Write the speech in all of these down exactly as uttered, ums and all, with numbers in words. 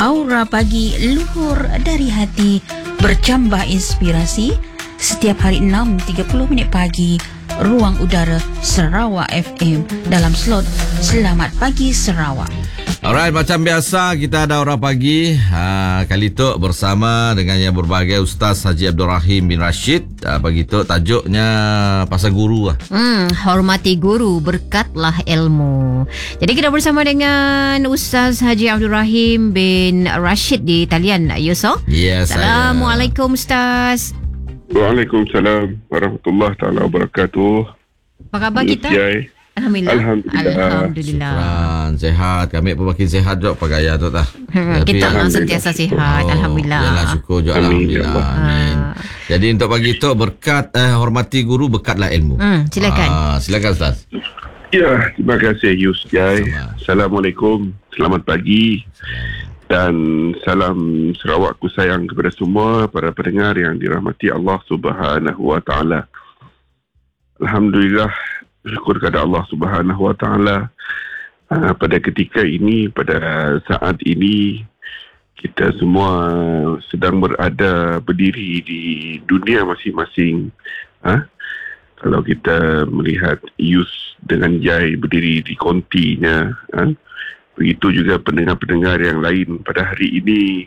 Aura Pagi luhur dari hati, bercambah inspirasi. Setiap hari enam tiga puluh minit pagi, Ruang Udara Sarawak F M dalam slot Selamat Pagi Sarawak. Alright, macam biasa kita ada Aura Pagi. Ha, kali tu bersama dengan yang berbagai Ustaz Haji Abdul Rahim bin Rashid. Ha, pagi tu tajuknya pasal guru lah. Hmm, hormati guru, berkatlah ilmu. Jadi kita bersama dengan Ustaz Haji Abdul Rahim bin Rashid di talian, Yusof. Yes. Assalamualaikum Ustaz. Waalaikumsalam warahmatullahi taala wabarakatuh. Apa khabar kita? Yai. Alhamdulillah. Alhamdulillah. Alhamdulillah. Syukran, sehat. Kami pun makin sehat juga Pak Gaya tu tah. Kita memang sentiasa sihat. Oh, Alhamdulillah. Yalah, syukur juga. Amin, Alhamdulillah. ya Allah. Amin. Jadi untuk pagi tu berkat eh, hormati guru, berkatlah ilmu. Hmm, silakan. Ah, silakan Ustaz. Ya, terima kasih Yus Jai. Sama. Assalamualaikum. Selamat pagi. Dan salam Sarawakku sayang kepada semua para pendengar yang dirahmati Allah Subhanahu wa taala. Alhamdulillah, syukur kepada Allah Subhanahu wa taala. Uh, pada ketika ini, pada saat ini, kita semua sedang berada berdiri di dunia masing-masing. Ha? Kalau kita melihat Yus dengan Jai berdiri di kontinya, ha? Begitu juga pendengar-pendengar yang lain pada hari ini.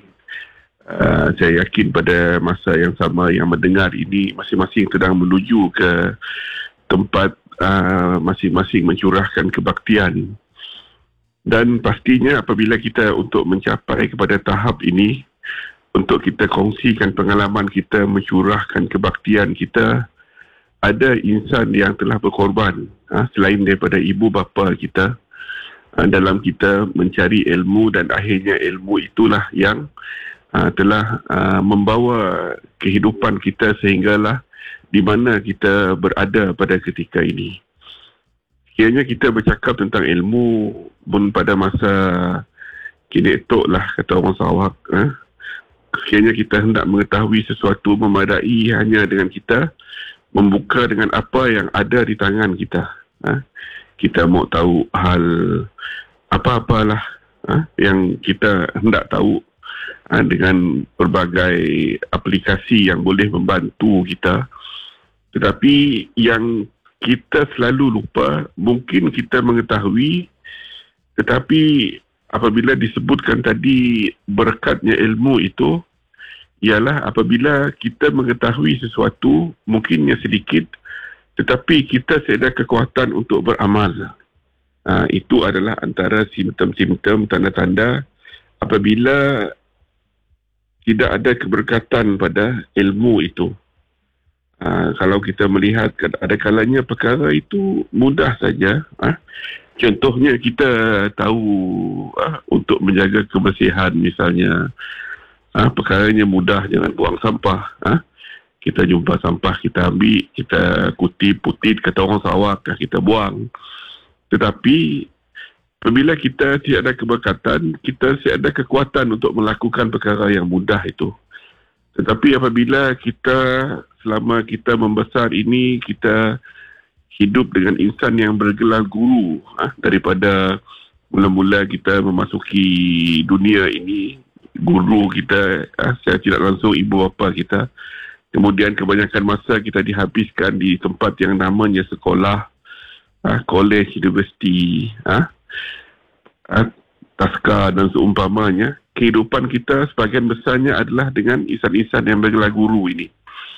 Uh, saya yakin pada masa yang sama yang mendengar ini masing-masing sedang menuju ke tempat uh, masing-masing mencurahkan kebaktian. Dan pastinya apabila kita untuk mencapai kepada tahap ini, untuk kita kongsikan pengalaman kita mencurahkan kebaktian kita, ada insan yang telah berkorban, ha, selain daripada ibu bapa kita, ha, dalam kita mencari ilmu, dan akhirnya ilmu itulah yang ha, telah ha, membawa kehidupan kita sehinggalah di mana kita berada pada ketika ini. Kiranya kita bercakap tentang ilmu pun pada masa kini etok lah, kata orang Sarawak. Eh? Kiranya kita hendak mengetahui sesuatu memadai hanya dengan kita membuka dengan apa yang ada di tangan kita. Eh? Kita mau tahu hal apa-apalah eh? yang kita hendak tahu eh? dengan berbagai aplikasi yang boleh membantu kita. Tetapi yang kita selalu lupa, mungkin kita mengetahui, tetapi apabila disebutkan tadi berkatnya ilmu itu, ialah apabila kita mengetahui sesuatu, mungkinnya sedikit, tetapi kita sedia kekuatan untuk beramal. Ha, itu adalah antara simptom-simptom, tanda-tanda apabila tidak ada keberkatan pada ilmu itu. Uh, kalau kita melihat ada kalanya perkara itu mudah saja. Uh. Contohnya kita tahu uh, untuk menjaga kebersihan misalnya. Uh, perkaranya mudah, jangan buang sampah. Uh. Kita jumpa sampah, kita ambil, kita kutip, putit, kata orang Sarawak, kita buang. Tetapi apabila kita tidak ada keberkatan, kita tidak ada kekuatan untuk melakukan perkara yang mudah itu. Tetapi apabila kita, selama kita membesar ini, kita hidup dengan insan yang bergelar guru, ha? Daripada mula-mula kita memasuki dunia ini, guru kita, ha? Secara tidak langsung ibu bapa kita. Kemudian kebanyakan masa kita dihabiskan di tempat yang namanya sekolah, ha? Kolej, universiti, ha? Ha? Taska dan seumpamanya. Kehidupan kita sebahagian besarnya adalah dengan insan-insan yang bergelar guru ini.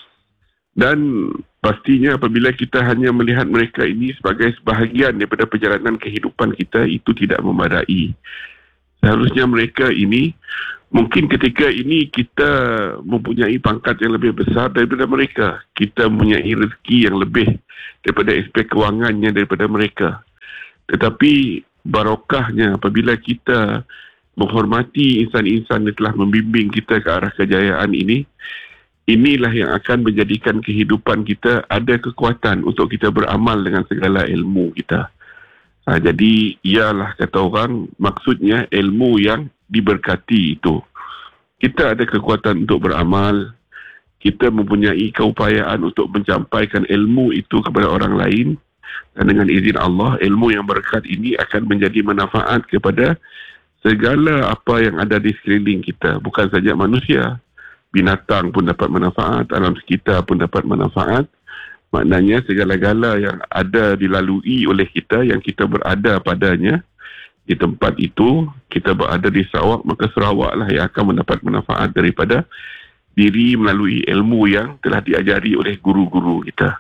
Dan pastinya apabila kita hanya melihat mereka ini sebagai sebahagian daripada perjalanan kehidupan kita, itu tidak memadai. Seharusnya mereka ini, mungkin ketika ini kita mempunyai pangkat yang lebih besar daripada mereka. Kita mempunyai rezeki yang lebih daripada aspek kewangannya daripada mereka. Tetapi barokahnya apabila kita menghormati insan-insan yang telah membimbing kita ke arah kejayaan ini, inilah yang akan menjadikan kehidupan kita ada kekuatan untuk kita beramal dengan segala ilmu kita. Ha, jadi, ialah kata orang, maksudnya ilmu yang diberkati itu. Kita ada kekuatan untuk beramal, kita mempunyai keupayaan untuk mencampaikan ilmu itu kepada orang lain, dan dengan izin Allah, ilmu yang berkat ini akan menjadi manfaat kepada segala apa yang ada di sekeliling kita, bukan saja manusia, binatang pun dapat manfaat, alam sekitar pun dapat manfaat. Maknanya segala-gala yang ada dilalui oleh kita, yang kita berada padanya di tempat itu, kita berada di Sarawak, maka Sarawak lah yang akan mendapat manfaat daripada diri melalui ilmu yang telah diajari oleh guru-guru kita.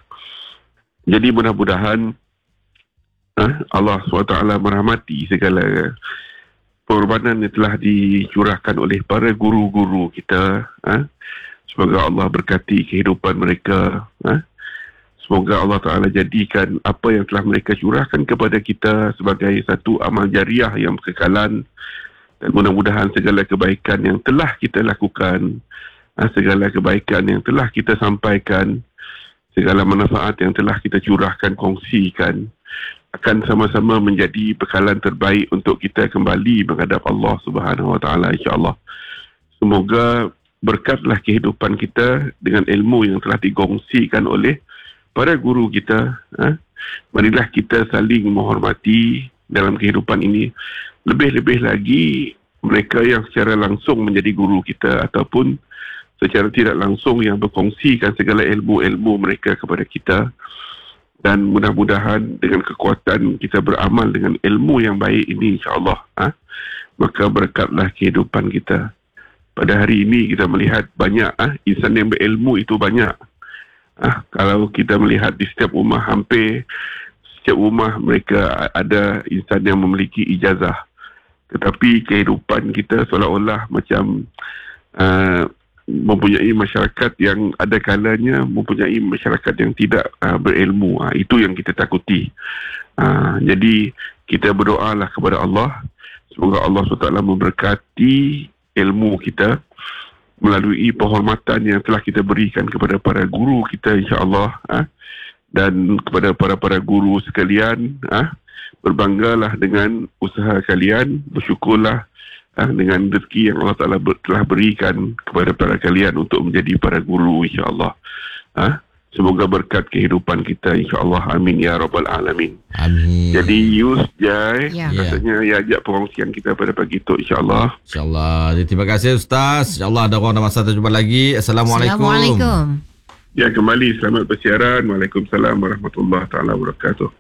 Jadi mudah-mudahan eh, Allah subhanahu wa taala merahmati segala pengorbanan yang telah dicurahkan oleh para guru-guru kita. Eh. Semoga Allah berkati kehidupan mereka. Eh. Semoga Allah Ta'ala jadikan apa yang telah mereka curahkan kepada kita sebagai satu amal jariah yang berkekalan. Dan mudah-mudahan segala kebaikan yang telah kita lakukan, segala kebaikan yang telah kita sampaikan, segala manfaat yang telah kita curahkan, kongsikan, akan sama-sama menjadi bekalan terbaik untuk kita kembali menghadap Allah Subhanahu Wa Ta'ala, insya-Allah. Semoga berkatlah kehidupan kita dengan ilmu yang telah dikongsikan oleh para guru kita. Ha? Marilah kita saling menghormati dalam kehidupan ini. Lebih-lebih lagi mereka yang secara langsung menjadi guru kita ataupun secara tidak langsung yang berkongsikan segala ilmu-ilmu mereka kepada kita. Dan mudah-mudahan dengan kekuatan kita beramal dengan ilmu yang baik ini, insya-Allah, ha? Maka berkatlah kehidupan kita. Pada hari ini kita melihat banyak ha? insan yang berilmu itu banyak. Ah, kalau kita melihat di setiap rumah, hampir setiap rumah mereka ada insan yang memiliki ijazah. Tetapi kehidupan kita seolah-olah macam uh, mempunyai masyarakat yang ada kalanya mempunyai masyarakat yang tidak uh, berilmu. Uh, itu yang kita takuti. Uh, jadi kita berdoalah kepada Allah. Semoga Allah subhanahu wa taala memberkati ilmu kita melalui penghormatan yang telah kita berikan kepada para guru kita, insya-Allah, ha? Dan kepada para-para guru sekalian, ha? Berbanggalah dengan usaha kalian, bersyukurlah ha? dengan rezeki yang Allah Ta'ala ber- telah berikan kepada para kalian untuk menjadi para guru, insya-Allah. Ha? Semoga berkat kehidupan kita, insya-Allah. Amin ya rabbal alamin. Amin. Jadi Yus, Jai, Ya. rasanya ya ajak perkongsian kita pada pagi itu, insya-Allah. InsyaAllah. Jadi, terima kasih Ustaz. InsyaAllah ada orang ada masa terjumpa lagi. Assalamualaikum. Assalamualaikum. Ya, kembali selamat bersiaran. Waalaikumsalam warahmatullahi taala wabarakatuh.